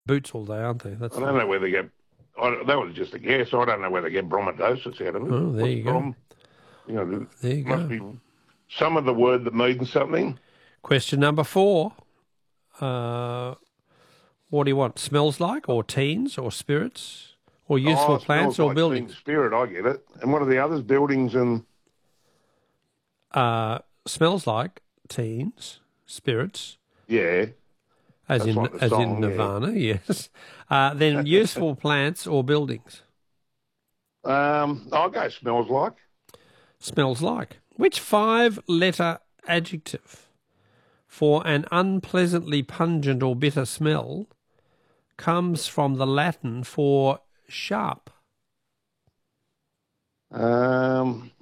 boots all day, aren't they? I don't know where they get. That was just a guess. I don't know where they get bromodosis out of it. Oh, there you go. There you must go. be some of the word that means something. Question number 4. What do you want? Smells like, or teens, or spirits, or useful plants, or like buildings? Teen Spirit, I get it. And what are the others? Buildings and... Smells like, teens, spirits. Yeah. As in Nirvana, yeah. Yes. Then useful plants or buildings. I'll go smells like. Smells like. Which 5-letter adjective for an unpleasantly pungent or bitter smell comes from the Latin for sharp? Latin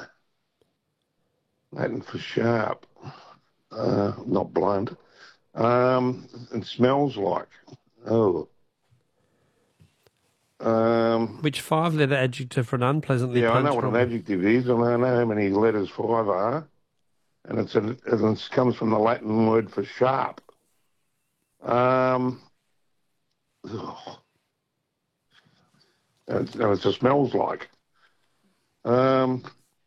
for sharp. Not blunt. And smells like. Oh. Which 5-letter adjective for an unpleasantly pungent... Yeah, I know what an adjective is, and I know how many letters 5 are. And it comes from the Latin word for sharp. And it just smells like. Oh,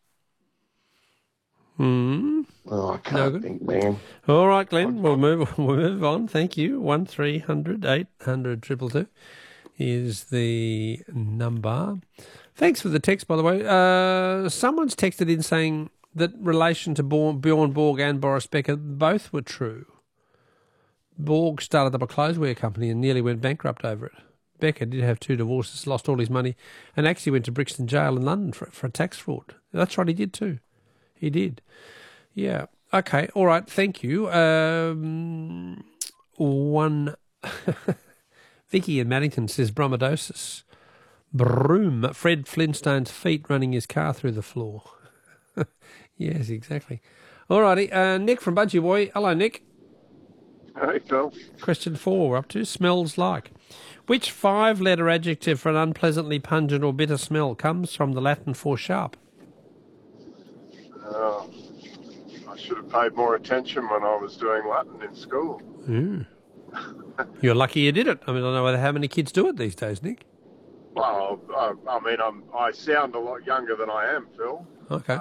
I can't think, man. All right, Glenn, we'll move on. Thank you. 1300 800 222 is the number. Thanks for the text, by the way. Someone's texted in saying that relation to Bjorn Borg and Boris Becker, both were true. Borg started up a clotheswear company and nearly went bankrupt over it. Becker did have 2 divorces, lost all his money, and actually went to Brixton Jail in London for tax fraud. That's right, he did too. He did. Yeah. Okay, all right, thank you. Vicky in Maddington says bromodosis. Broom. Fred Flintstone's feet running his car through the floor. Yes, exactly. All righty. Nick from Budgie Boy. Hello, Nick. Hey, Phil. Question 4 we're up to. Smells like. Which 5-letter adjective for an unpleasantly pungent or bitter smell comes from the Latin for sharp? I should have paid more attention when I was doing Latin in school. You're lucky you did it. I mean, I don't know how many kids do it these days, Nick. Well, I mean, I sound a lot younger than I am, Phil. Okay.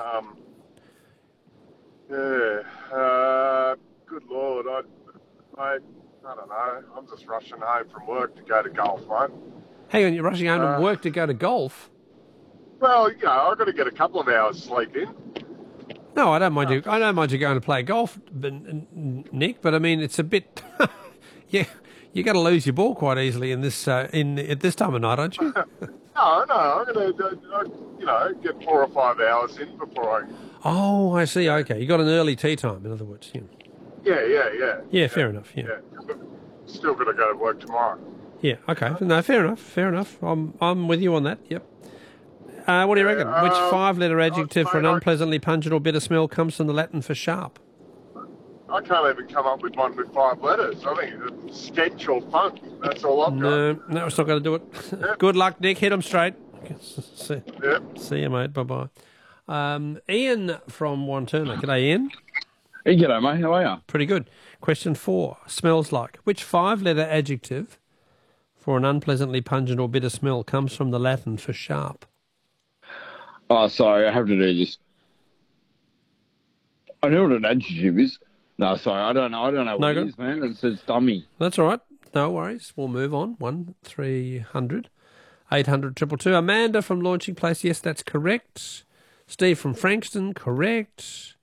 Good Lord, I don't know. I'm just rushing home from work to go to golf, mate. Hang on, you're rushing home from work to go to golf? Well, I've got to get a couple of hours sleep in. No, I don't mind you. I don't mind you going to play golf, Nick. But I mean, it's a bit. Yeah, you got to lose your ball quite easily in this at this time of night, aren't you? No, I'm going to get 4 or 5 hours in before I. Oh, I see. Okay, you got an early tea time, in other words. Yeah. Yeah, fair enough. Yeah. Still got to go to work tomorrow. Yeah. Okay. No, fair enough. I'm with you on that. Yep. What do you reckon? Which 5-letter adjective for an unpleasantly pungent or bitter smell comes from the Latin for sharp? I can't even come up with one with 5 letters. I think it's stench or funk. That's all I've got. No, it's not going to do it. Yep. Good luck, Nick. Hit them straight. See you, mate. Bye-bye. Ian from Wanturna. G'day, Ian. Hey, g'day, mate. How are you? Pretty good. Question 4. Smells like. Which 5-letter adjective for an unpleasantly pungent or bitter smell comes from the Latin for sharp? Oh, sorry, I have to do this. I know what an adjective is. No, sorry, I don't know what it is, man. It says dummy. That's all right. No worries. We'll move on. 1300 800 222. Amanda from Launching Place. Yes, that's correct. Steve from Frankston. Correct.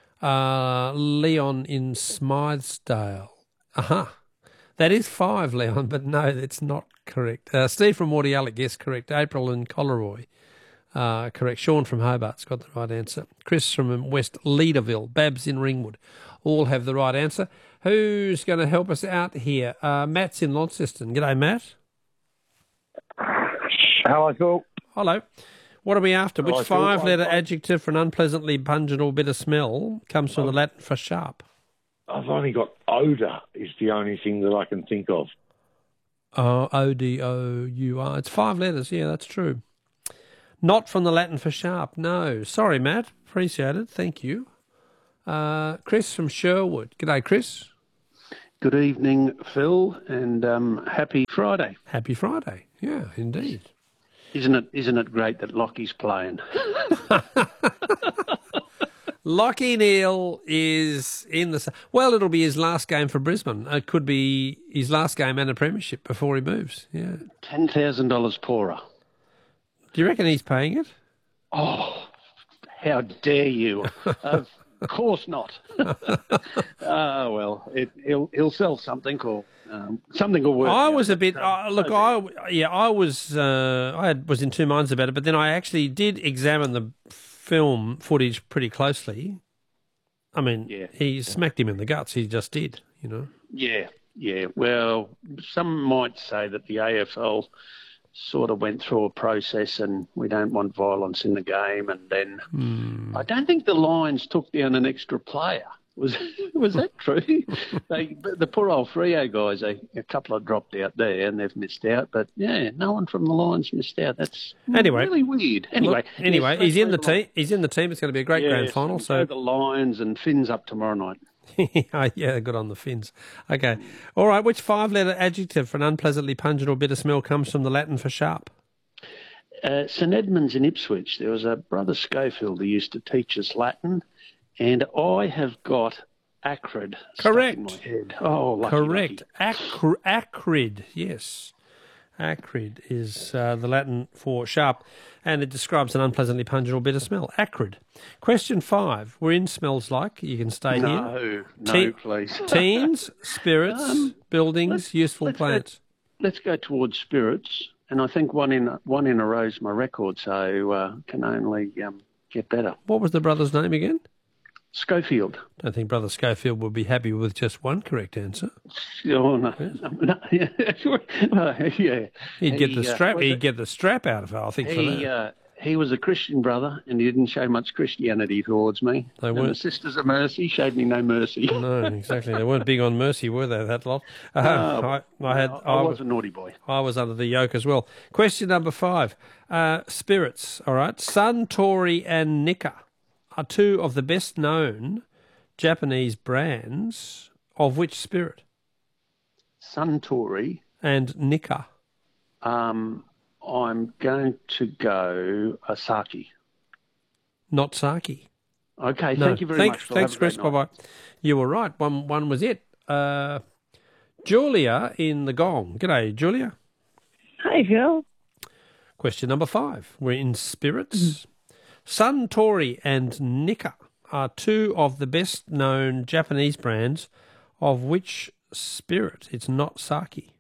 Leon in Smythesdale. Aha. That is 5, Leon, but no, that's not correct. Steve from Mordialloc. Yes, correct. April in Coleroy. Correct. Sean from Hobart's got the right answer. Chris from West Leaderville. Babs in Ringwood. All have the right answer. Who's going to help us out here? Matt's in Launceston. G'day, Matt. Hello, Phil. Hello. What are we after? Which 5-letter adjective for an unpleasantly pungent or bitter smell comes from the Latin for sharp? I've only got odour is the only thing that I can think of. O-D-O-U-R. It's 5 letters. Yeah, that's true. Not from the Latin for sharp. No. Sorry, Matt. Appreciate it. Thank you. Chris from Sherwood. G'day, Chris. Good evening, Phil, and happy Friday. Happy Friday. Yeah, indeed. Isn't it great that Lockie's playing? Lachie Neale is in the... Well, it'll be his last game for Brisbane. It could be his last game and a premiership before he moves. Yeah. $10,000 poorer. Do you reckon he's paying it? Oh, how dare you? Of course not. Well, he'll sell something or something will work. I was a bit... look, I was in two minds about it, but then I actually did examine the film footage pretty closely. I mean, he smacked him in the guts. He just did, you know. Yeah. Well, some might say that the AFL sort of went through a process and we don't want violence in the game. And then I don't think the Lions took down an extra player. Was that true? The poor old Freo guys, a couple have dropped out there and they've missed out. But, yeah, no one from the Lions missed out. That's really weird. Anyway, he's in the team. He's in the team. It's going to be a great grand final. So the Lions and Finns up tomorrow night. Yeah, good on the Finns. Okay. All right, which five-letter adjective for an unpleasantly pungent or bitter smell comes from the Latin for sharp? St Edmunds in Ipswich, there was a brother Schofield who used to teach us Latin, and I have got acrid Correct. stuck in my head. Oh, lucky, Correct. Lucky. Acrid, yes. Acrid is the Latin for sharp, and it describes an unpleasantly pungent or bitter smell. Acrid. Question 5. We're in smells like. You can stay here. No, please. Teens, spirits, buildings, useful plants. Let's go towards spirits, and I think one in a row is my record, so can only get better. What was the brother's name again? Schofield. I don't think Brother Schofield would be happy with just one correct answer. Oh, no. Yeah. He'd get the strap. He'd get the strap out of it, I think, for that. He was a Christian brother, and he didn't show much Christianity towards me. They weren't. And the Sisters of Mercy showed me no mercy. No, exactly. They weren't big on mercy, were they, that lot? I was a naughty boy. I was under the yoke as well. Question number 5. Spirits, all right. Suntory and Nikka are two of the best-known Japanese brands of which spirit? Suntory. And Nikka. I'm going to go Sake. Not sake. Okay, thank you very much. Thanks, Chris. Bye-bye. You were right. One was it. Julia in the Gong. G'day, Julia. Hi, Phil. Question number 5. We're in spirits. Suntory and Nikka are two of the best-known Japanese brands of which spirit? It's not sake.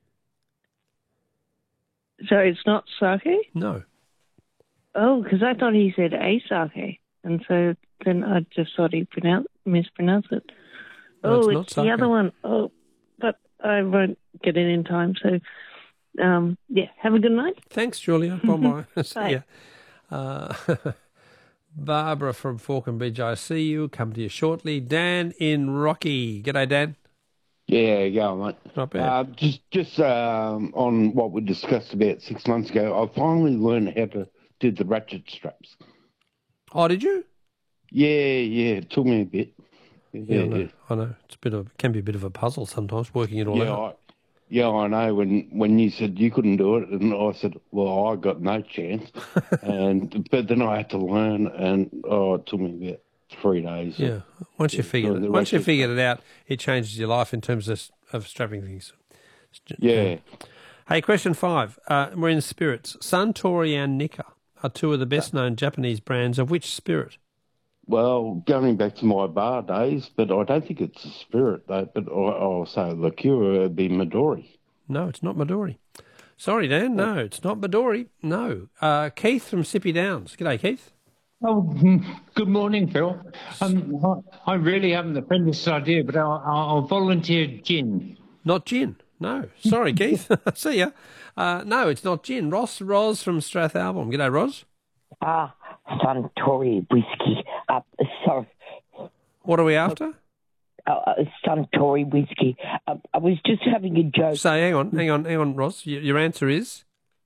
So it's not sake? No. Oh, because I thought he said a sake, and so then I just thought he mispronounced it. No, it's the other one. Oh, but I won't get it in time. So, have a good night. Thanks, Julia. Bye-bye. See Bye. ya. Barbara from Falconbridge, I see you. Come to you shortly. Dan in Rocky. G'day, Dan. Yeah, go on, mate. Not bad. Just on what we discussed about 6 months ago, I finally learned how to do the ratchet straps. Oh, did you? Yeah, it took me a bit. Yeah. I know. It's can be a bit of a puzzle sometimes working it all out. I know. When you said you couldn't do it, and I said, well, I got no chance. But then I had to learn, and it took me about 3 days. Yeah. Once you figured it out, it changes your life in terms of strapping things. Yeah. Hey, question 5. We're in spirits. Suntory and Nikka are two of the best-known Japanese brands of which spirit? Well, going back to my bar days, but I don't think it's a spirit, though. But I'll say liqueur would be Midori. No, it's not Midori. Sorry, Dan. No, it's not Midori. No. Keith from Sippy Downs. G'day, Keith. Oh, good morning, Phil. I really haven't the faintest idea, but I'll volunteer gin. Not gin. No. Sorry, Keith. See ya. No, it's not gin. Roz from Strathalbyn. G'day, Roz. Suntory whiskey. Sorry. What are we after? Suntory whiskey. I was just having a joke. So hang on, Roz. Your answer is?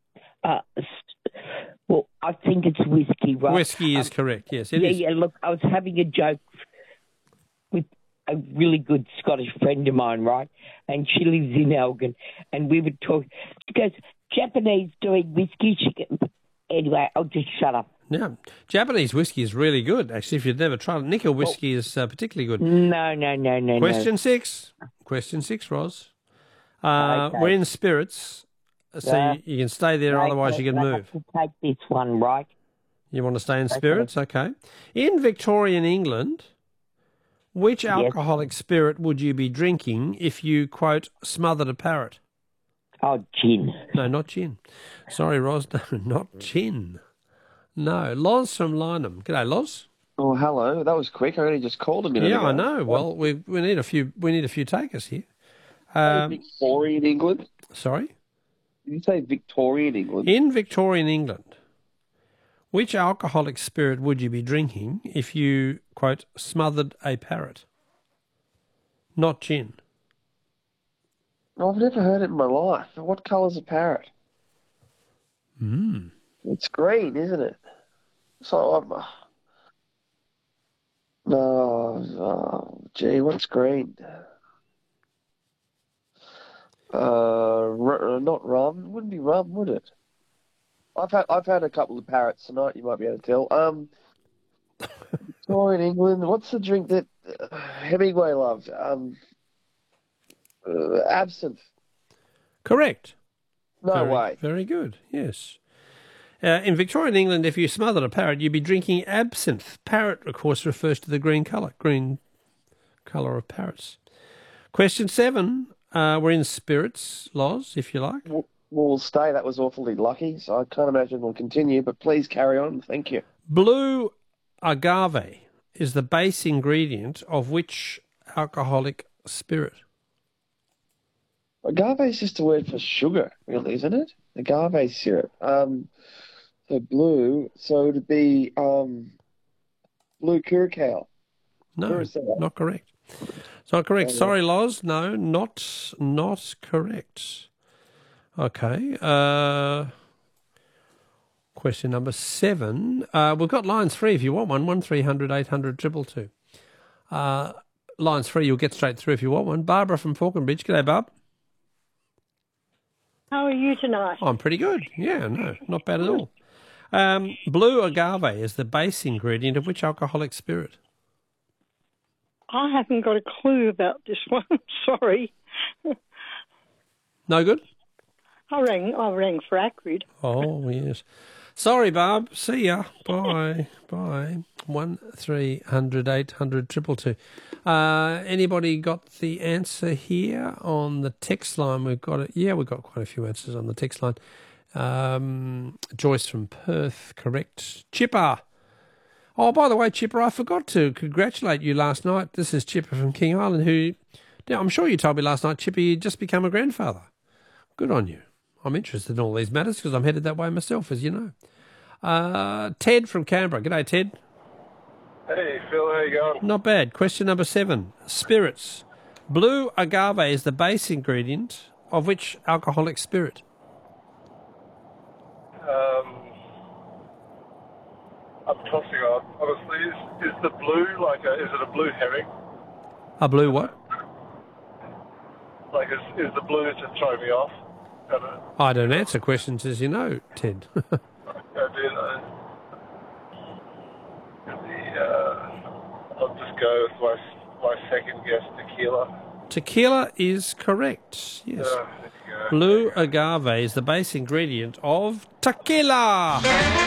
Well, I think it's whiskey, right? Whiskey is correct, yes. It is. Yeah, look, I was having a joke with a really good Scottish friend of mine, right? And she lives in Elgin. And we would talk. She goes, Japanese doing whiskey. Anyway, I'll just shut up. Yeah, Japanese whiskey is really good. Actually, if you've never tried it, Nickel whiskey is particularly good. No. Question 6. Question 6, Ros. Okay. We're in spirits, so you can stay there, otherwise you can move. Take this one, right? You want to stay in spirits? Okay. In Victorian England, which alcoholic spirit would you be drinking if you, quote, smothered a parrot? Oh, gin. No, not gin. Sorry, Ros, no, not gin. No, Loz from Lynham. G'day, Loz. Oh, hello. That was quick. I only just called a minute ago. Yeah, I know. Well, we need a few takers here. Victorian England? Sorry? Did you say Victorian England? In Victorian England, which alcoholic spirit would you be drinking if you, quote, smothered a parrot? Not gin. Oh, I've never heard it in my life. What colour's a parrot? Hmm. It's green, isn't it? So gee, what's green? Not rum. It wouldn't be rum, would it? I've had a couple of parrots tonight. You might be able to tell. Victorian England. What's the drink that Hemingway loved? Absinthe. Correct. No way. Very good. Yes. In Victorian England, if you smothered a parrot, you'd be drinking absinthe. Parrot, of course, refers to the green colour of parrots. Question 7. We're in spirits, Loz, if you like. We'll stay. That was awfully lucky, so I can't imagine we'll continue, but please carry on. Thank you. Blue agave is the base ingredient of which alcoholic spirit? Agave is just a word for sugar, really, isn't it? Agave syrup. So blue, so it'd be blue curacao. No, Curacao. not correct. It's not correct. Sorry, Loz. No, not correct. Okay. Question number 7. We've got line 3 if you want one. 1300 800 222. Line 3, you'll get straight through if you want one. Barbara from Falconbridge. G'day, Barb. How are you tonight? I'm pretty good. Yeah, no, not bad at all. Blue agave is the base ingredient of which alcoholic spirit? I haven't got a clue about this one. Sorry. No good? I rang for Acrid. Oh, yes. Sorry, Barb. See ya. Bye. Bye. 1300 800 222. Anybody got the answer here on the text line? We've got it. Yeah, we've got quite a few answers on the text line. Joyce from Perth, correct. Chipper. Oh, by the way, Chipper, I forgot to congratulate you last night. This is Chipper from King Island, who, I'm sure you told me last night, Chipper, you'd just become a grandfather. Good on you. I'm interested in all these matters because I'm headed that way myself, as you know. Ted from Canberra. G'day, Ted. Hey, Phil, how you going? Not bad. Question number 7. Spirits. Blue agave is the base ingredient of which alcoholic spirit? I'm tossing on. Honestly, is the blue is it a blue herring? A blue what? Like, is the blue to throw me off? I don't answer questions, as you know, Ted. I do know. I'll just go with my second guess, tequila. Tequila is correct. Yes. There you go. Blue agave is the base ingredient of tequila.